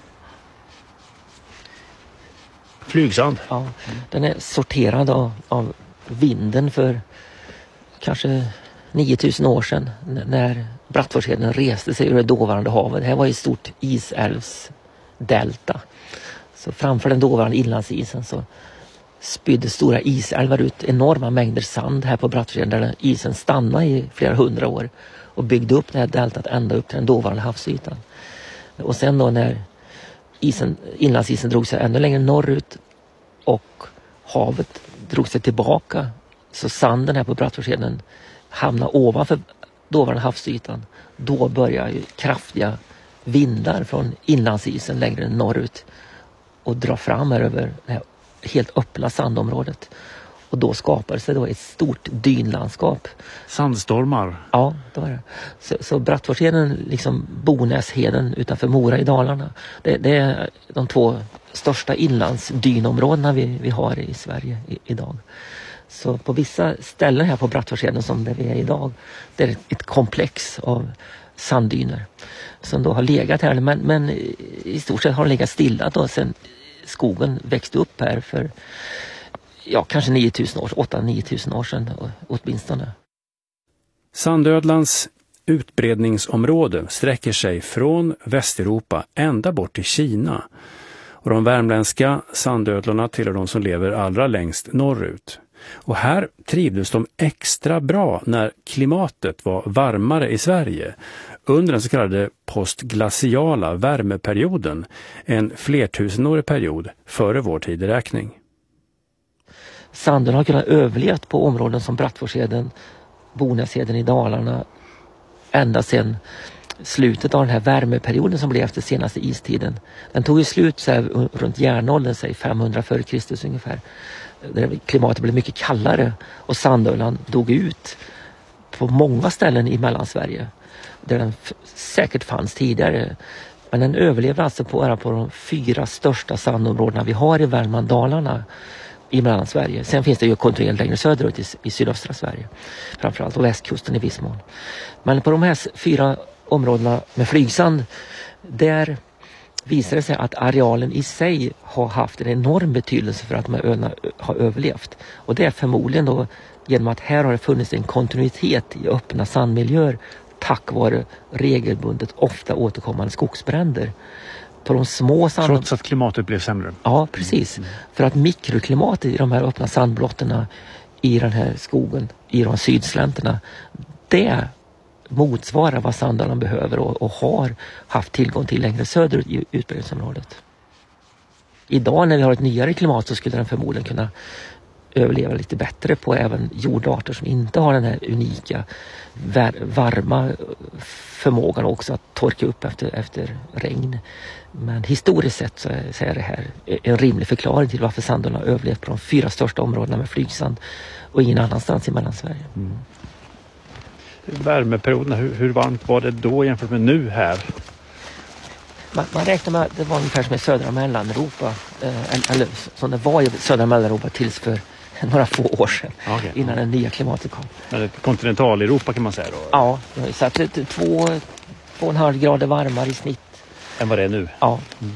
Flygsand? Ja, den är sorterad av vinden för kanske 9000 år sedan när Brattforsheden reste sig ur det dåvarande havet. Det här var ett stort isälvsdelta. Så framför den dåvarande inlandsisen så spydde stora isälvar ut enorma mängder sand här på Brattforsheden där isen stannade i flera hundra år och byggde upp det här deltat ända upp till den dåvarande havsytan. Och sen då när inlandsisen drog sig ännu längre norrut och havet drog sig tillbaka så sanden här på Brattforsheden hamnade ovanför dåvarande havsytan. Då börjar ju kraftiga vindar från inlandsisen längre norrut och dra fram här över det här helt öppna sandområdet. Och då skapades det då ett stort dynlandskap. Sandstormar? Ja, det var det. Så Brattforsheden, liksom Bonäsheden utanför Mora i Dalarna. Det är de 2 största inlandsdynområdena vi har i Sverige idag. Så på vissa ställen här på Brattforsheden som där vi är idag, det är ett komplex av sanddyner som då har legat här. Men i stort sett har de legat stilla då sen skogen växte upp här för kanske 8-9 000 år sedan åtminstone. Sandödlans utbredningsområde sträcker sig från Västeuropa ända bort till Kina. Och de värmländska sandödlorna tillhör de som lever allra längst norrut. Och här trivdes de extra bra när klimatet var varmare i Sverige under den så kallade postglaciala värmeperioden, en flertusenårig period före vår tideräkning. Sanden har kunnat överleva på områden som Brattforsheden, Bonäsheden i Dalarna ända sedan slutet av den här värmeperioden som blev efter senaste istiden. Den tog ju slut så här, runt järnåldern, säg 500 före Kristus ungefär. Där klimatet blev mycket kallare och sandödlan dog ut på många ställen i Mellansverige där den säkert fanns tidigare. Men den överlevde alltså på de 4 största sandområdena vi har i Värmland, Dalarna i Mellansverige. Sen finns det ju kontinuerligt längre söderut i sydöstra Sverige. Framförallt och västkusten i viss mån. Men på de här 4 områdena med flygsand, där visar det sig att arealen i sig har haft en enorm betydelse för att de här öarna har överlevt. Och det är förmodligen då genom att här har det funnits en kontinuitet i öppna sandmiljöer tack vare regelbundet ofta återkommande skogsbränder. På de små Trots att klimatet blev sämre? Ja, precis. För att mikroklimatet i de här öppna sandblotterna i den här skogen, i de sydslänterna, det motsvarar vad sandödlan behöver och har haft tillgång till längre söderut i utbredningsområdet. Idag när vi har ett nyare klimat så skulle den förmodligen kunna överleva lite bättre på även jordarter som inte har den här unika varma förmågan också att torka upp efter regn. Men historiskt sett så är det här en rimlig förklaring till varför sandödlan har överlevt på de 4 största områdena med flygsand och ingen annanstans i Mellansverige. Mm. Värmeperioderna, hur varmt var det då jämfört med nu här? Man räknar med att det var ungefär som i södra Mellaneuropa, eller som det var i södra Mellaneuropa tills för några få år sedan, innan det nya klimatet kom. Men kontinentaleuropa kan man säga då? Ja, så att 2,5 grader varmare i snitt. Än vad det är nu? Ja. Mm.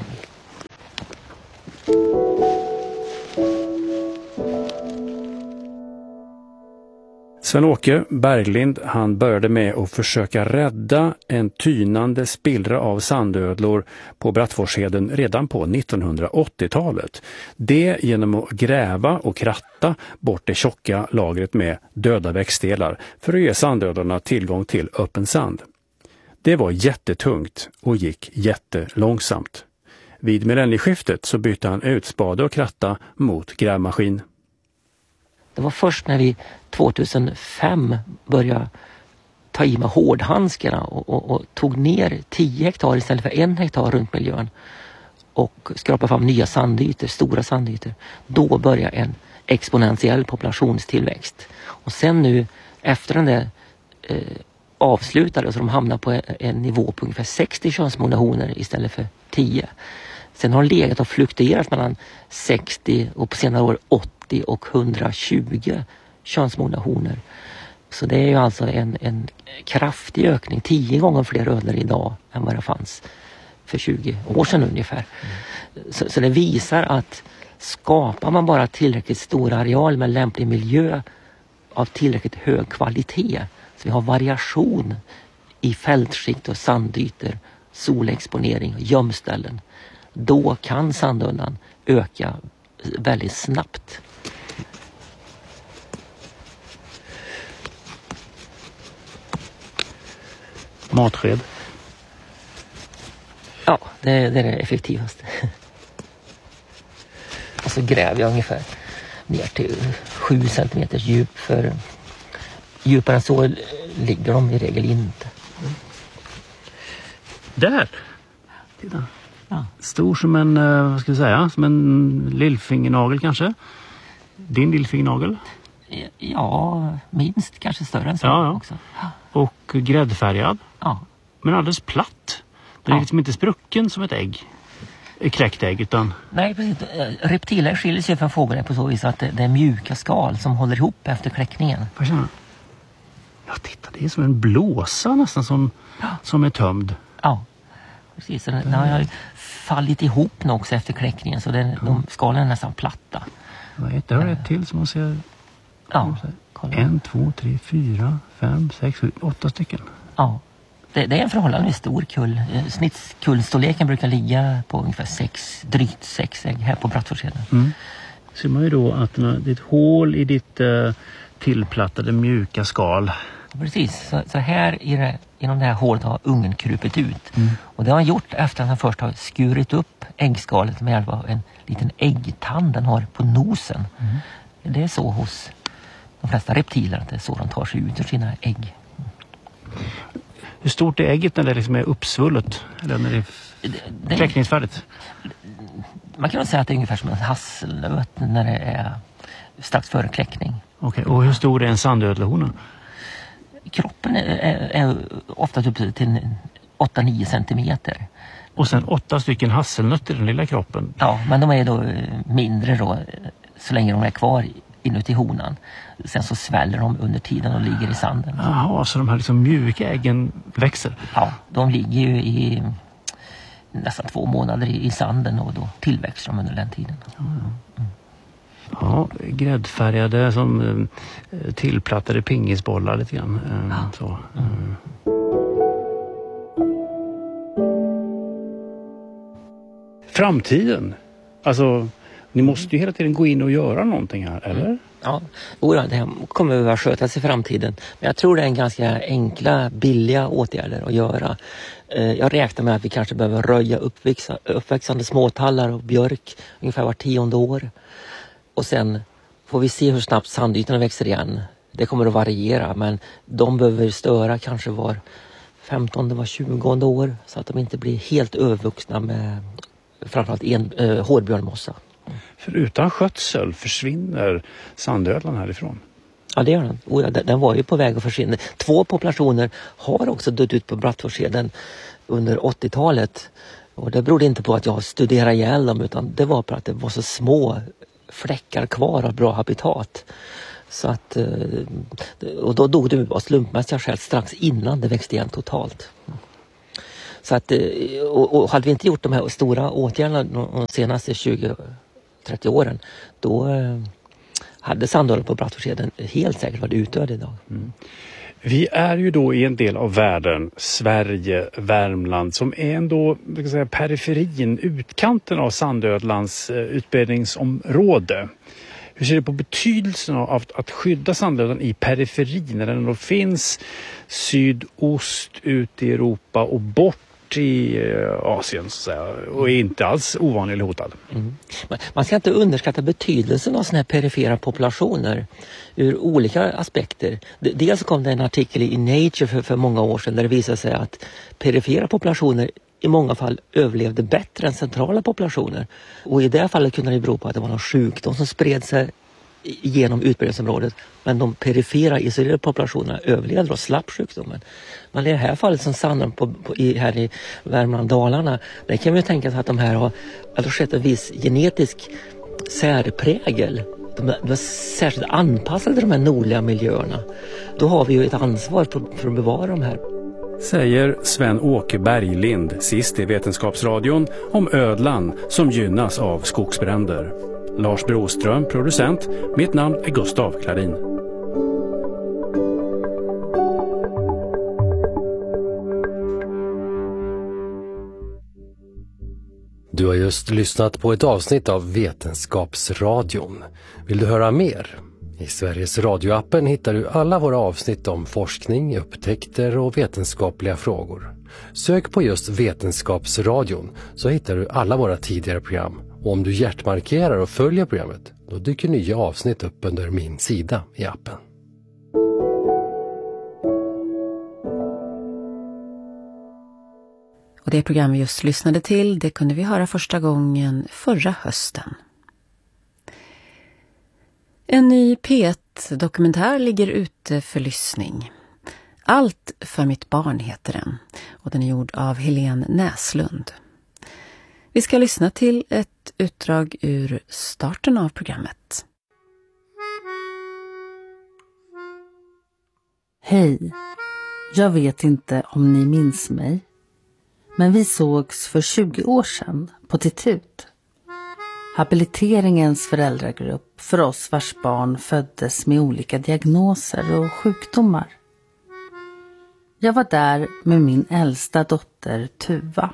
Sven-Åke Berglind, han började med att försöka rädda en tynande spillra av sandödlor på Brattforsheden redan på 1980-talet. Det genom att gräva och kratta bort det tjocka lagret med döda växtdelar för att ge sandödlorna tillgång till öppen sand. Det var jättetungt och gick jättelångsamt. Vid millennieskiftet så bytte han ut spade och kratta mot grävmaskin. Det var först när vi 2005 började ta i med hårdhandskarna och tog ner 10 hektar istället för 1 hektar runt miljön och skrapade fram nya sandytor, stora sandytor. Då började en exponentiell populationstillväxt. Och sen nu efter den där avslutade så de hamnade på en nivå på ungefär 60 könsmogna honor istället för 10. Sen har legat och fluktuerat mellan 60 och på senare år 80 och 120 könsmogna honor. Så det är ju alltså en kraftig ökning, 10 gånger fler ödlor idag än vad det fanns för 20 år sedan ungefär. Så det visar att skapar man bara tillräckligt stor areal med lämplig miljö av tillräckligt hög kvalitet, så vi har variation i fältskikt och sandytor, solexponering och gömställen, då kan sandödlan öka väldigt snabbt. Matsked? Ja, det är det effektivaste. Och så gräver jag ungefär ner till 7 centimeters djup, för djupare än så ligger de i regel inte. Där! Titta. Ja. Stor som en, vad ska vi säga, som en lillfingernagel kanske? Din lillfingernagel? Ja, minst, kanske större än så också. Och gräddfärgad? Ja. Men alldeles platt. Den är liksom inte sprucken som ett ägg. Ett kläckt ägg, utan... Nej, precis. Reptiler skiljer sig från fåglar på så vis att det är mjuka skal som håller ihop efter kläckningen. Ja, titta, det är som en blåsa nästan som är tömd. Ja, precis. Så den har fallit ihop nog också efter kläckningen, så de skalen är nästan platta. Det har ett till som man ser. Ja, 1, 2, 3, 4, 5, 6, 7, 8 stycken. Ja, det är en förhållandevis stor kull. Snittkullstorleken brukar ligga på ungefär drygt 6 ägg här på Brattforsheden. Mm. Ser man ju då att det är ett hål i ditt tillplattade mjuka skal. Precis, så här inom det här hålet har ungen krupit ut. Mm. Och det har han gjort efter att han först har skurit upp äggskalet med hjälp av en liten äggtand den har på nosen. Mm. Det är så hos de flesta reptiler att det är så de tar sig ut ur sina ägg. Hur stort är ägget när det liksom är uppsvullet? Eller när det är kläckningsfärdigt? Man kan nog säga att det är ungefär som en hasselnöt när det är strax före kläckning. Okej. Och hur stor är en sandödlehona? Kroppen är ofta upp till 8-9 centimeter. Och sen 8 stycken hasselnötter i den lilla kroppen? Ja, men de är då mindre då, så länge de är kvar inuti honan. Sen så sväller de under tiden och ligger i sanden. Jaha, så de här liksom mjuka äggen växer? Ja, de ligger ju i nästan 2 månader i sanden och då tillväxer de under den tiden. Mm. Ja, gräddfärgade som tillplattade pingisbollar lite grann. Så. Framtiden. Alltså, ni måste ju hela tiden gå in och göra någonting här, eller? Ja, det här kommer att skötas i framtiden. Men jag tror det är en ganska enkla, billiga åtgärder att göra. Jag räknar med att vi kanske behöver röja uppväxande småtallar och björk ungefär var 10:e år. Och sen får vi se hur snabbt sandytorna växer igen. Det kommer att variera, men de behöver störa kanske var 15, var 20 år så att de inte blir helt övervuxna med framförallt hårdbjörnmossa. För utan skötsel försvinner sandödlan härifrån? Ja, det gör den. Den var ju på väg att försvinna. 2 populationer har också dött ut på Brattforsheden under 80-talet. Och det berodde inte på att jag studerade ihjäl dem, utan det var på att det var så små fläckar kvar av bra habitat. Så att, och då dog det av slumpmässiga skäl strax innan det växte igen totalt. Så att, och hade vi inte gjort de här stora åtgärderna de senaste 20-30 åren, då hade sandödlan på Brattforsheden helt säkert varit utdöd idag. Mm. Vi är ju då i en del av världen, Sverige, Värmland, som är ändå periferin, utkanten av sandödlans utbredningsområde. Hur ser du på betydelsen av att skydda sandödlan i periferin när den då finns sydost ut i Europa och bort i Asien så att säga, och är inte alls ovanlig eller hotad? Mm. Man ska inte underskatta betydelsen av sådana här perifera populationer ur olika aspekter. Dels kom det en artikel i Nature för många år sedan där det visade sig att perifera populationer i många fall överlevde bättre än centrala populationer. Och i det fallet kunde det bero på att det var någon sjukdom som spred sig genom utbredningsområdet. Men de perifera isolerade populationerna överlevde och slapp sjukdomen. Men i det här fallet som stannar här i Värmland-Dalarna, där kan vi tänka sig att de här har skett en viss genetisk särprägel. De är särskilt anpassade till de här nordliga miljöerna. Då har vi ju ett ansvar för att bevara de här. Säger Sven-Åke Berglind, sist i Vetenskapsradion, om ödlan som gynnas av skogsbränder. Lars Broström, producent. Mitt namn är Gustav Klarin. Du har just lyssnat på ett avsnitt av Vetenskapsradion. Vill du höra mer? I Sveriges radioappen hittar du alla våra avsnitt om forskning, upptäckter och vetenskapliga frågor. Sök på just Vetenskapsradion så hittar du alla våra tidigare program. Och om du hjärtmarkerar och följer programmet, då dyker nya avsnitt upp under min sida i appen. Och det program vi just lyssnade till, det kunde vi höra första gången förra hösten. En ny P1-dokumentär ligger ute för lyssning. Allt för mitt barn heter den, och den är gjord av Helene Näslund. Vi ska lyssna till ett utdrag ur starten av programmet. Hej, jag vet inte om ni minns mig, men vi sågs för 20 år sedan på Titut. Habiliteringens föräldragrupp för oss vars barn föddes med olika diagnoser och sjukdomar. Jag var där med min äldsta dotter Tuva.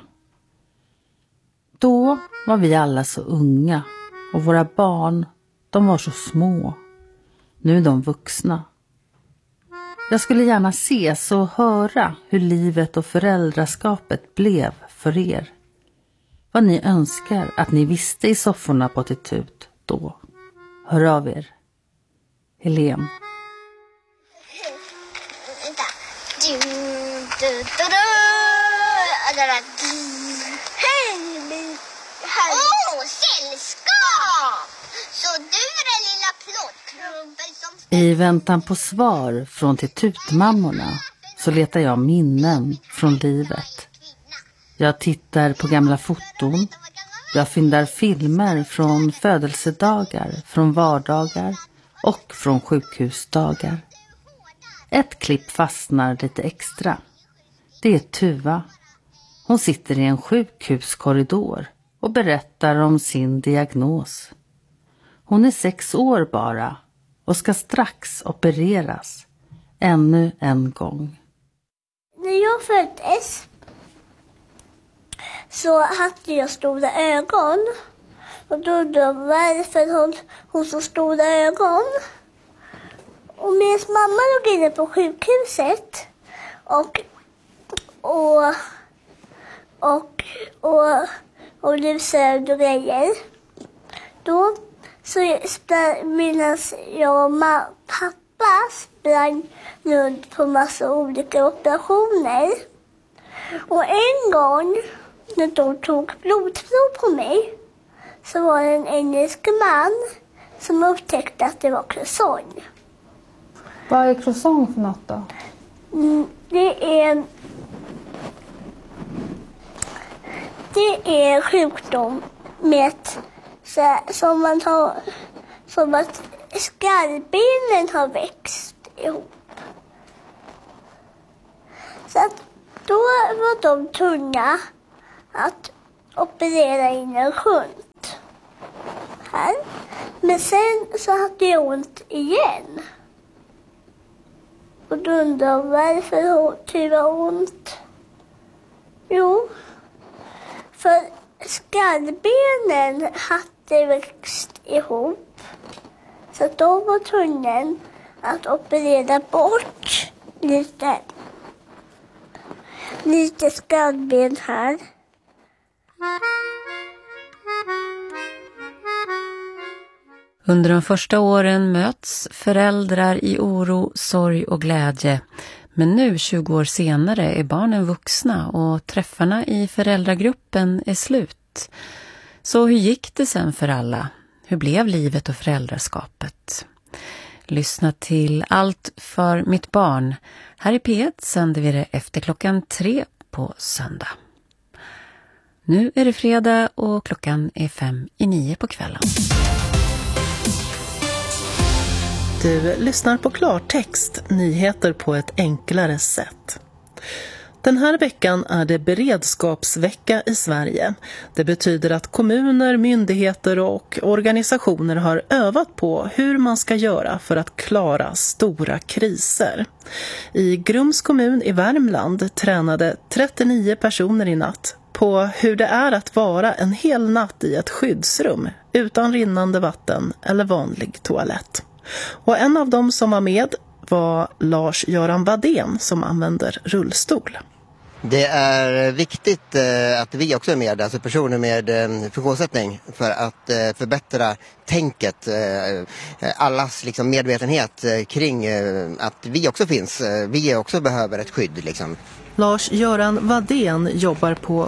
Då var vi alla så unga och våra barn, de var så små. Nu är de vuxna. Jag skulle gärna ses och höra hur livet och föräldraskapet blev för er. Vad ni önskar att ni visste i sofforna på Titut då. Hör av er. Helene. Sällskap! Så du är den lilla plåtklumpen som... I väntan på svar från Titutmammorna så letar jag minnen från livet. Jag tittar på gamla foton. Jag fyndar filmer från födelsedagar, från vardagar och från sjukhusdagar. Ett klipp fastnar lite extra. Det är Tuva. Hon sitter i en sjukhuskorridor och berättar om sin diagnos. Hon är 6 år bara och ska strax opereras. Ännu en gång. När jag föddes så hade jag stora ögon. Och då undrar varför hon så stora ögon. Och min mamma låg inne på sjukhuset och lusade och grejer. Då Så medan jag och pappa sprang runt på massa olika operationer. Och en gång när de tog blodprov på mig så var det en engelsk man som upptäckte att det var croissant. Vad är croissant för något då? Det är sjukdom med som man har, som att skallbenen har växt ihop. Så att då var de tvungna att operera in en shunt här. Men sen så hade jag ont igen. Och då undrar jag varför det var ont. Jo, för skallbenen hade växt ihop. Så de var tvungna att operera bort lite skallben här. Under de första åren möts föräldrar i oro, sorg och glädje. Men nu, 20 år senare, är barnen vuxna och träffarna i föräldragruppen är slut. Så hur gick det sen för alla? Hur blev livet och föräldraskapet? Lyssna till Allt för mitt barn. Här i P1 sänder vi det efter 3 på söndag. Nu är det fredag och klockan är 8:55 på kvällen. Du lyssnar på Klartext, nyheter på ett enklare sätt. Den här veckan är det beredskapsvecka i Sverige. Det betyder att kommuner, myndigheter och organisationer har övat på hur man ska göra för att klara stora kriser. I Grums kommun i Värmland tränade 39 personer i natt på hur det är att vara en hel natt i ett skyddsrum utan rinnande vatten eller vanlig toalett. Och en av dem som var med var Lars-Göran Wadén som använder rullstol. Det är viktigt att vi också är med, alltså personer med funktionsnedsättning, för att förbättra tänket, allas liksom medvetenhet kring att vi också finns, vi också behöver ett skydd liksom. Lars-Göran Wadén jobbar på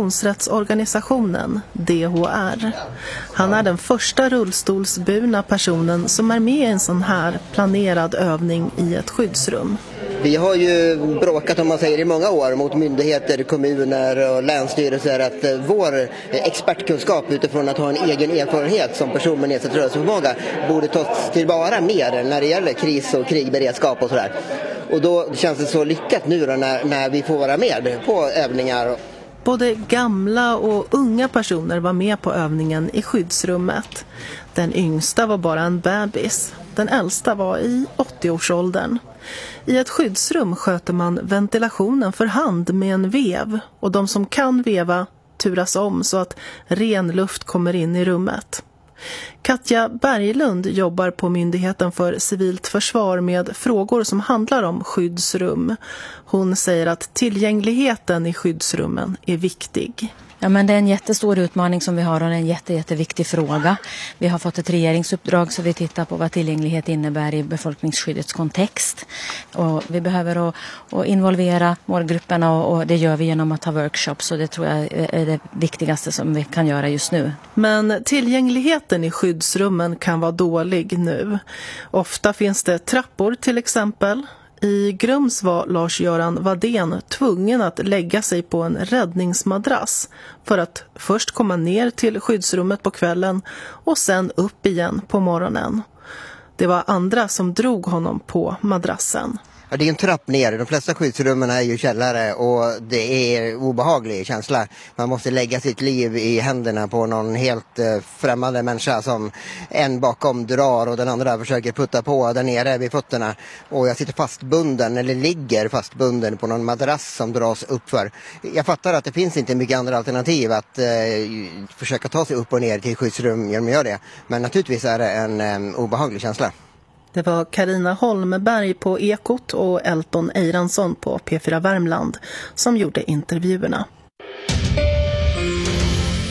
funktionsrättsorganisationen DHR. Han är den första rullstolsburna personen som är med i en sån här planerad övning i ett skyddsrum. Vi har ju bråkat, om man säger, i många år mot myndigheter, kommuner och länsstyrelser att vår expertkunskap utifrån att ha en egen erfarenhet som person med nedsatt rörelseförmåga borde tas tillvara mer när det gäller kris- och krigberedskap och sådär. Och då känns det så lyckat nu då när vi får vara med på övningar. Både gamla och unga personer var med på övningen i skyddsrummet. Den yngsta var bara en bebis. Den äldsta var i 80-årsåldern. I ett skyddsrum sköter man ventilationen för hand med en vev. Och de som kan veva turas om så att ren luft kommer in i rummet. Katja Berglund jobbar på Myndigheten för civilt försvar med frågor som handlar om skyddsrum. Hon säger att tillgängligheten i skyddsrummen är viktig. Ja, men det är en jättestor utmaning som vi har och en jätteviktig fråga. Vi har fått ett regeringsuppdrag så vi tittar på vad tillgänglighet innebär i befolkningsskyddets kontext. Och vi behöver att involvera målgrupperna och det gör vi genom att ha workshops och det tror jag är det viktigaste som vi kan göra just nu. Men tillgängligheten i skyddsrummen kan vara dålig nu. Ofta finns det trappor till exempel. I Grums var Lars-Göran Wadén tvungen att lägga sig på en räddningsmadrass för att först komma ner till skyddsrummet på kvällen och sen upp igen på morgonen. Det var andra som drog honom på madrassen. Ja, det är en trapp ner. De flesta skyddsrummen är ju källare och det är obehaglig känsla. Man måste lägga sitt liv i händerna på någon helt främmande människa som en bakom drar och den andra försöker putta på där nere vid fötterna. Och jag sitter fastbunden eller ligger fastbunden på någon madrass som dras uppför. Jag fattar att det finns inte mycket andra alternativ att försöka ta sig upp och ner till skyddsrum genom att göra det. Men naturligtvis är det en obehaglig känsla. Det var Carina Holmberg på Ekot och Elton Eiransson på P4 Värmland som gjorde intervjuerna.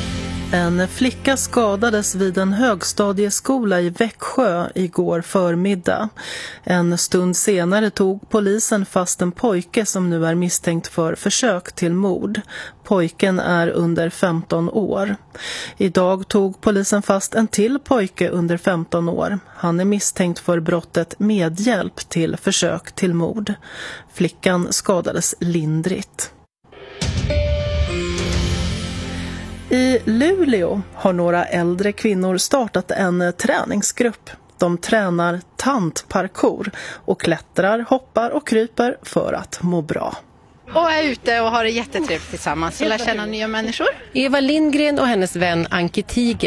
En flicka skadades vid en högstadieskola i Växjö igår förmiddag. En stund senare tog polisen fast en pojke som nu är misstänkt för försök till mord. Pojken är under 15 år. Idag tog polisen fast en till pojke under 15 år. Han är misstänkt för brottet medhjälp till försök till mord. Flickan skadades lindrigt. I Luleå har några äldre kvinnor startat en träningsgrupp. De tränar tantparkour och klättrar, hoppar och kryper för att må bra. Och är ute och har det jättetrevligt tillsammans och lär känna nya människor. Eva Lindgren och hennes vän Anke Tiger